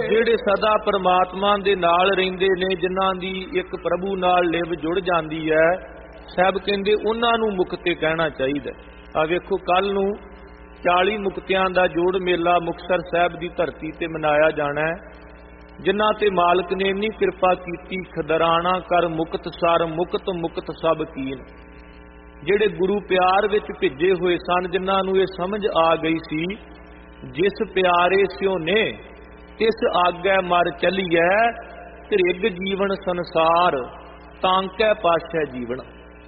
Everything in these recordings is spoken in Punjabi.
ਜਿਹੜੇ ਸਦਾ ਪਰਮਾਤਮਾ ਦੇ ਨਾਲ ਰਹਿੰਦੇ ਨੇ, ਜਿਨ੍ਹਾਂ ਦੀ ਇੱਕ ਪ੍ਰਭੂ ਨਾਲ ਲਿਵ ਜੁੜ ਜਾਂਦੀ ਹੈ, ਸਾਹਿਬ ਕਹਿੰਦੇ ਉਹਨਾਂ ਨੂੰ ਮੁਕਤੇ ਕਹਿਣਾ ਚਾਹੀਦਾ। ਆ ਵੇਖੋ, ਕੱਲ ਨੂੰ 40 ਮੁਕਤਿਆਂ ਦਾ ਜੋੜ ਮੇਲਾ ਮੁਕਤਸਰ ਸਾਹਿਬ ਦੀ ਧਰਤੀ ਤੇ ਮਨਾਇਆ ਜਾਣਾ ਹੈ, ਜਿਨ੍ਹਾਂ ਤੇ ਮਾਲਕ ਨੇ ਇੰਨੀ ਕਿਰਪਾ ਕੀਤੀ। ਖਦਰਾਣਾ ਕਰ ਮੁਕਤ ਸਰ, ਮੁਕਤ ਮੁਕਤ ਸਭ ਕੀਨ। ਜਿਹੜੇ ਗੁਰੂ ਪਿਆਰ ਵਿੱਚ ਭਿੱਜੇ ਹੋਏ ਸਨ, ਜਿਨ੍ਹਾਂ ਨੂੰ ਇਹ ਸਮਝ ਆ ਗਈ ਸੀ, ਜਿਸ ਪਿਆਰੇ ਸਿਓ ਨੇ ਤਿਸ ਆਗੈ ਮਰ ਚਲੀਐ, ਧ੍ਰਿਗ ਜੀਵਨ ਸੰਸਾਰ ਤਾਂਕੈ ਪਾਛੈ ਜੀਵਨ।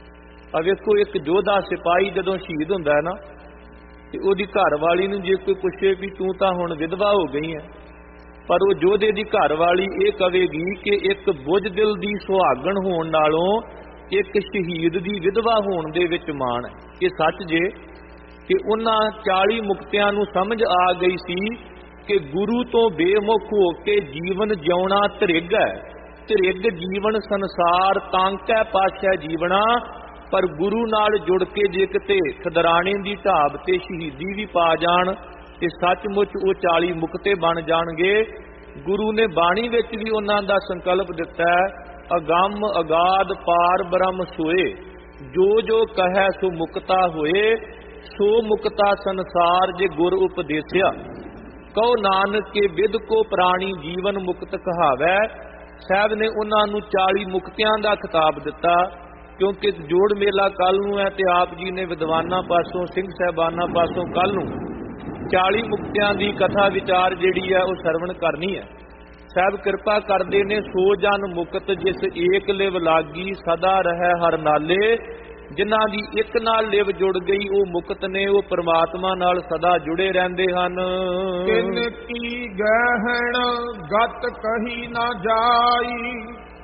ਆ ਵੇਖੋ, ਇੱਕ ਯੋਧਾ ਸਿਪਾਹੀ ਜਦੋਂ ਸ਼ਹੀਦ ਹੁੰਦਾ ਹੈ ਨਾ, ਤੇ ਉਹਦੀ ਘਰ ਵਾਲੀ ਨੂੰ ਜੇ ਕੋਈ ਪੁੱਛੇ ਵੀ ਤੂੰ ਤਾਂ ਹੁਣ ਵਿਧਵਾ ਹੋ ਗਈ ਹੈ, ਪਰ ਉਹ ਯੋਧੇ ਦੀ ਘਰ ਵਾਲੀ ਇਹ ਕਹੇਗੀ ਕਿ ਇੱਕ ਬੁੱਝ ਦਿਲ ਦੀ ਸੁਹਾਗਣ ਹੋਣ ਨਾਲੋਂ ਇੱਕ ਸ਼ਹੀਦ ਦੀ ਵਿਧਵਾ ਹੋਣ ਦੇ ਵਿੱਚ ਮਾਣ ਹੈ। ਇਹ ਸੱਚ ਜੇ ਕਿ ਉਹਨਾਂ 40 ਮੁਕਤਿਆਂ ਨੂੰ ਸਮਝ ਆ ਗਈ ਸੀ ਕਿ ਗੁਰੂ ਤੋਂ ਬੇਮੁਖ ਹੋ ਕੇ ਜੀਵਨ ਜਿਉਣਾ ਧ੍ਰਿਗ ਹੈ। ਧ੍ਰਿਗ ਜੀਵਨ ਸੰਸਾਰ ਤਾਂਕੈ ਪਾਛੈ ਜੀਵਣਾ। ਪਰ ਗੁਰੂ ਨਾਲ ਜੁੜ ਕੇ ਜੇ ਕਿਤੇ ਖਦਰਾਣੇ ਦੀ ਢਾਬ ਤੇ ਸ਼ਹੀਦੀ ਵੀ ਪਾ ਜਾਣ ਤੇ ਸੱਚਮੁੱਚ ਉਹ 40 ਮੁਕਤੇ ਬਣ ਜਾਣਗੇ। ਗੁਰੂ ਨੇ ਬਾਣੀ ਵਿੱਚ ਵੀ ਉਹਨਾਂ ਦਾ ਸੰਕਲਪ ਦਿੱਤਾ ਹੈ, ਅਗੰਮ ਅਗਾਧ ਪਾਰ ਬ੍ਰਹਮ ਸੋਏ, ਜੋ ਜੋ ਕਹੈ ਸੋ ਮੁਕਤਾ ਹੋਏ, ਸੋ ਮੁਕਤਾ ਸੰਸਾਰ ਜੇ ਗੁਰ ਉਪਦੇਸਿਆ। ਕਹੋ ਨਾਨਕ ਕੇ ਵਿਦ ਕੋ ਪ੍ਰਾਣੀ ਜੀਵਨ ਮੁਕਤ ਕਹਾਵੈ। ਸਾਹਿਬ ਨੇ ਉਹਨਾਂ ਨੂੰ 40 ਮੁਕਤਿਆਂ ਦਾ ਖਿਤਾਬ ਦਿੱਤਾ, ਕਿਉਂਕਿ ਜੋੜ ਮੇਲਾ ਕੱਲ ਨੂੰ ਹੈ ਤੇ ਆਪ ਜੀ ਨੇ ਵਿਦਵਾਨਾਂ ਪਾਸੋਂ, ਸਿੰਘ ਸਾਹਿਬਾਨਾਂ ਪਾਸੋਂ ਕੱਲ ਨੂੰ 40 ਮੁਕਤਿਆਂ ਦੀ ਕਥਾ ਵਿਚਾਰ ਜਿਹੜੀ ਹੈ ਉਹ ਸਰਵਣ ਕਰਨੀ ਹੈ। ਸਾਹਿਬ ਕਿਰਪਾ ਕਰਦੇ ਨੇ, ਸੋ ਜਨ ਮੁਕਤ ਜਿਸ ਏਕ ਲਿਵ ਲਾਗੀ, ਸਦਾ ਰਹਿ ਹਰ ਨਾਲੇ। ਜਿਨ੍ਹਾਂ ਦੀ ਇੱਕ ਨਾਲ ਲਿਵ ਜੁੜ ਗਈ ਉਹ ਮੁਕਤ ਨੇ, ਉਹ ਪਰਮਾਤਮਾ ਨਾਲ ਸਦਾ ਜੁੜੇ ਰਹਿੰਦੇ ਹਨ। ਤਿਨ ਕੀ ਗਹਿਣ ਗਤ ਕਹੀ ਨਾ ਜਾਈ,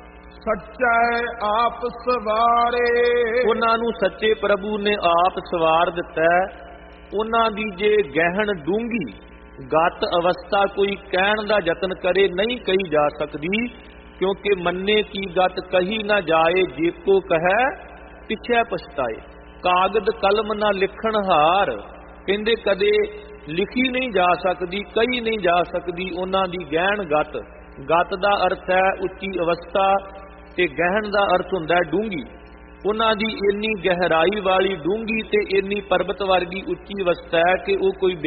ਸੱਚੈ ਆਪ ਸਵਾਰੇ। ਉਹਨਾਂ ਨੂੰ ਸੱਚੇ ਪ੍ਰਭੂ ਨੇ ਆਪ ਸਵਾਰ ਦਿੱਤਾ। ਉਹਨਾਂ ਦੀ ਜੇ ਗਹਿਣ ਡੂੰਗੀ ਗਤ ਅਵਸਥਾ ਕੋਈ ਕਹਿਣ ਦਾ ਯਤਨ ਕਰੇ ਨਹੀਂ ਕਹੀ ਜਾ ਸਕਦੀ, ਕਿਉਂਕਿ ਮੰਨੇ ਕੀ ਗਤ ਕਹੀ ਨਾ ਜਾਏ, ਜੇ ਕੋ ਕਹੈ ਪਿਛੈ ਪਛਤਾਏ। ਕਾਗਦ ਕਲਮ ਨਾ ਲਿਖਣ ਹਾਰ, ਕਹਿੰਦੇ ਕਦੇ ਲਿਖੀ ਨਹੀਂ ਜਾ ਸਕਦੀ, ਕਹੀ ਨਹੀਂ ਜਾ ਸਕਦੀ ਉਹਨਾਂ ਦੀ ਗਹਿਣ ਗਤ। ਗਤ ਦਾ ਅਰਥ ਹੈ ਉੱਚੀ ਅਵਸਥਾ ਤੇ ਗਹਿਣ ਦਾ ਅਰਥ ਹੁੰਦਾ ਡੂੰਗੀ। ਉਹਨਾਂ ਦੀ ਇੰਨੀ ਗਹਿਰਾਈ ਵਾਲੀ ਡੂੰਗੀ ਤੇ ਇੰਨੀ ਪਰਬਤ ਵਰਗੀ ਉੱਚੀ ਅਵਸਥਾ ਹੈ ਕਿ ਉਹ ਕੋਈ